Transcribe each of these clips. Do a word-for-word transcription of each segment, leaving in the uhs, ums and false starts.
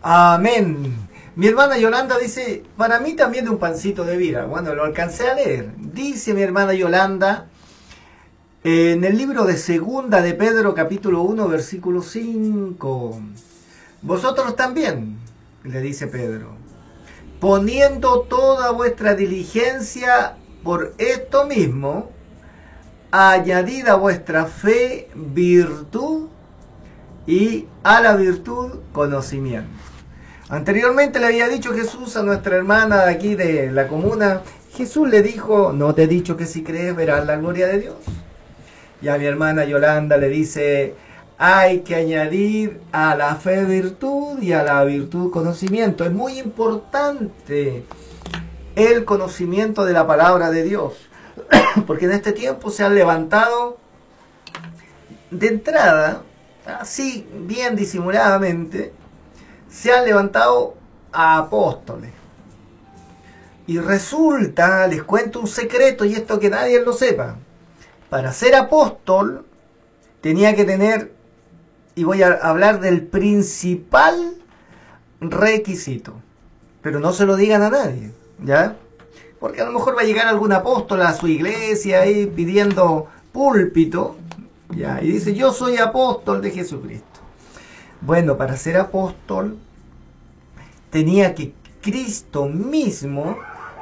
Amén. Mi hermana Yolanda dice, para mí también de un pancito de vida. Bueno, lo alcancé a leer. Dice mi hermana Yolanda, en el libro de Segunda de Pedro, capítulo uno, versículo cinco. Vosotros también, le dice Pedro, poniendo toda vuestra diligencia por esto mismo, añadid a vuestra fe virtud y a la virtud conocimiento. Anteriormente le había dicho Jesús a nuestra hermana de aquí de la comuna, Jesús le dijo, no te he dicho que si crees verás la gloria de Dios. Y a mi hermana Yolanda le dice, hay que añadir a la fe virtud y a la virtud conocimiento. Es muy importante el conocimiento de la palabra de Dios, porque en este tiempo se han levantado de entrada, así bien disimuladamente, se han levantado a apóstoles. Y resulta, les cuento un secreto, y esto que nadie lo sepa, para ser apóstol tenía que tener, y voy a hablar del principal requisito, pero no se lo digan a nadie, ¿ya? Porque a lo mejor va a llegar algún apóstol a su iglesia ahí pidiendo púlpito, ¿ya? Y dice, yo soy apóstol de Jesucristo. Bueno, para ser apóstol tenía que Cristo mismo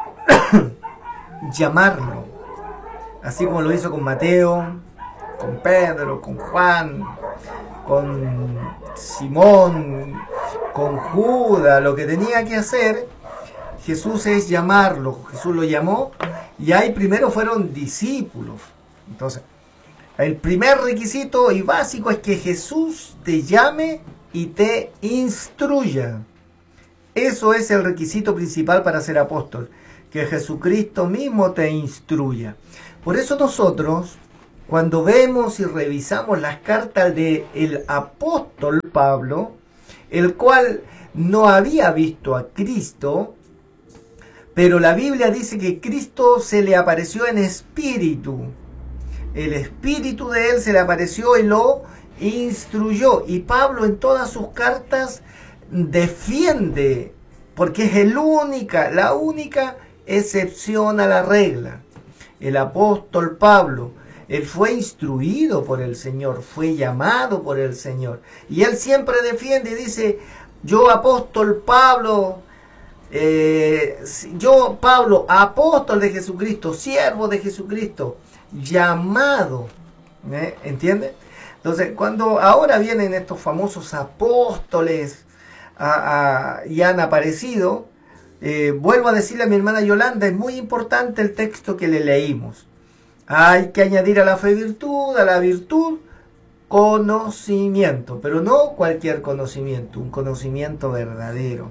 llamarlo, así como lo hizo con Mateo, con Pedro, con Juan, con Simón, con Judas. Lo que tenía que hacer Jesús es llamarlo. Jesús lo llamó y ahí primero fueron discípulos. Entonces, el primer requisito y básico es que Jesús te llame y te instruya. Eso es el requisito principal para ser apóstol, que Jesucristo mismo te instruya. Por eso nosotros, cuando vemos y revisamos las cartas del apóstol Pablo, el cual no había visto a Cristo, pero la Biblia dice que Cristo se le apareció en espíritu. El espíritu de él se le apareció y lo instruyó. Y Pablo en todas sus cartas defiende, porque es el única, la única excepción a la regla. El apóstol Pablo, él fue instruido por el Señor, fue llamado por el Señor. Y él siempre defiende y dice, yo apóstol Pablo, eh, yo Pablo, apóstol de Jesucristo, siervo de Jesucristo, llamado, ¿eh? ¿Entiende? Entonces, cuando ahora vienen estos famosos apóstoles a, a, y han aparecido, eh, vuelvo a decirle a mi hermana Yolanda, es muy importante el texto que le leímos. Hay que añadir a la fe virtud, a la virtud conocimiento, pero no cualquier conocimiento, un conocimiento verdadero.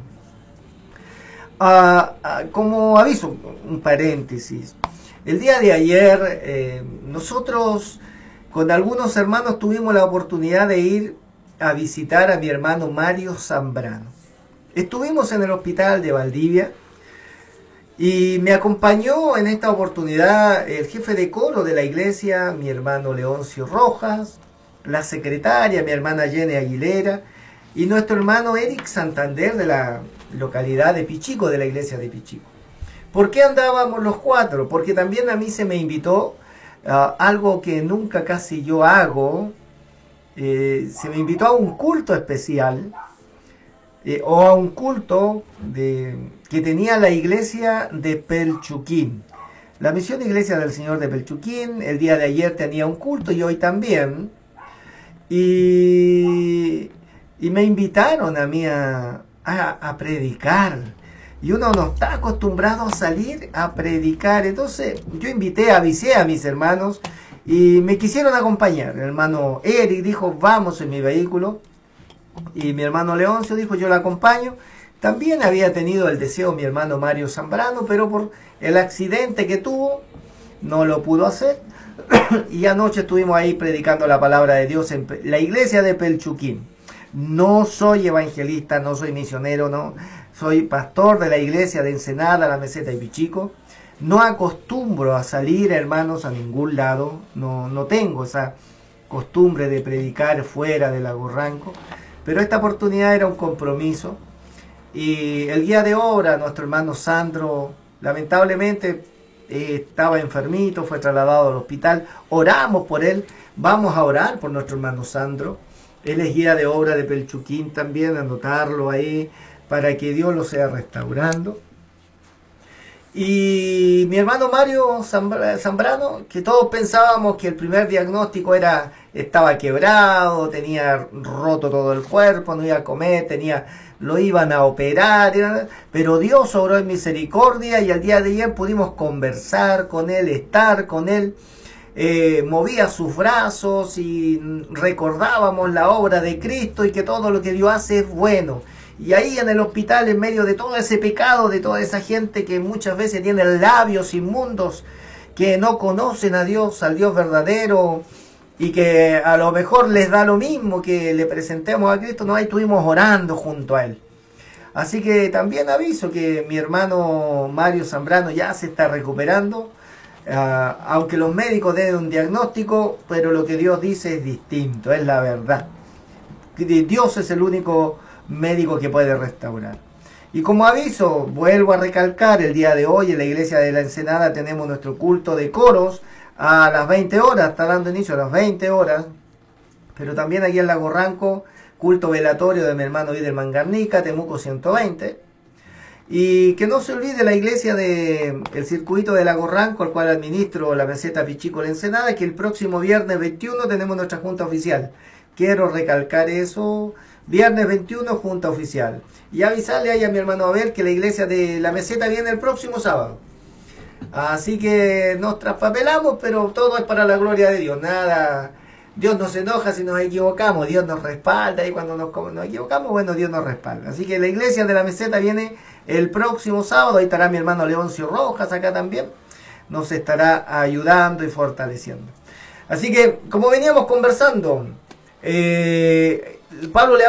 Ah, ah, como aviso, un paréntesis. El día de ayer eh, nosotros con algunos hermanos tuvimos la oportunidad de ir a visitar a mi hermano Mario Zambrano. Estuvimos en el hospital de Valdivia y me acompañó en esta oportunidad el jefe de coro de la iglesia, mi hermano Leoncio Rojas, la secretaria, mi hermana Jenny Aguilera, y nuestro hermano Eric Santander de la localidad de Pichico, de la iglesia de Pichico. ¿Por qué andábamos los cuatro? Porque también a mí se me invitó uh, algo que nunca casi yo hago. Eh, se me invitó a un culto especial eh, o a un culto de, que tenía la iglesia de Pelchuquín. La misión Iglesia del Señor de Pelchuquín, el día de ayer tenía un culto y hoy también. Y, y me invitaron a mí a, a, a predicar. Y uno no está acostumbrado a salir a predicar. Entonces yo invité, avisé a mis hermanos y me quisieron acompañar. El hermano Eric dijo, vamos en mi vehículo. Y mi hermano Leoncio dijo, yo la acompaño. También había tenido el deseo mi hermano Mario Zambrano, pero por el accidente que tuvo, no lo pudo hacer. Y anoche estuvimos ahí predicando la palabra de Dios en la iglesia de Pelchuquín. No soy evangelista, no soy misionero, no. Soy pastor de la iglesia de Ensenada, La Meseta y Pichico. No acostumbro a salir, hermanos, a ningún lado. No, no tengo esa costumbre de predicar fuera del Lago Ranco. Pero esta oportunidad era un compromiso. Y el guía de obra, nuestro hermano Sandro, lamentablemente eh, estaba enfermito, fue trasladado al hospital. Oramos por él, vamos a orar por nuestro hermano Sandro. Él es guía de obra de Pelchuquín también, anotarlo ahí para que Dios lo sea restaurando. Y mi hermano Mario Zambrano, que todos pensábamos que el primer diagnóstico era, estaba quebrado, tenía roto todo el cuerpo, no iba a comer, tenía, lo iban a operar, pero Dios obró en misericordia y al día de ayer pudimos conversar con él, estar con él, eh, movía sus brazos y recordábamos la obra de Cristo y que todo lo que Dios hace es bueno. Y ahí en el hospital, en medio de todo ese pecado, de toda esa gente que muchas veces tiene labios inmundos, que no conocen a Dios, al Dios verdadero, y que a lo mejor les da lo mismo que le presentemos a Cristo, no, ahí estuvimos orando junto a Él. Así que también aviso que mi hermano Mario Zambrano ya se está recuperando, uh, aunque los médicos den un diagnóstico, pero lo que Dios dice es distinto, es la verdad. Dios es el único médico que puede restaurar. Y como aviso, vuelvo a recalcar, el día de hoy en la iglesia de la Ensenada tenemos nuestro culto de coros a las veinte horas, está dando inicio a las veinte horas, pero también aquí en Lago Ranco, culto velatorio de mi hermano Iderman Garnica, Temuco ciento veinte. Y que no se olvide la iglesia del circuito de Lago Ranco, al cual administro la meseta Pichico la Ensenada, que el próximo viernes veintiuno tenemos nuestra junta oficial. Quiero recalcar eso. Viernes veintiuno, junta oficial. Y avisarle ahí a mi hermano Abel que la iglesia de la meseta viene el próximo sábado. Así que nos traspapelamos, pero todo es para la gloria de Dios. Nada, Dios nos enoja si nos equivocamos, Dios nos respalda. Y cuando nos, nos equivocamos, bueno, Dios nos respalda. Así que la iglesia de la meseta viene el próximo sábado. Ahí estará mi hermano Leoncio Rojas acá también. Nos estará ayudando y fortaleciendo. Así que, como veníamos conversando, eh, Pablo le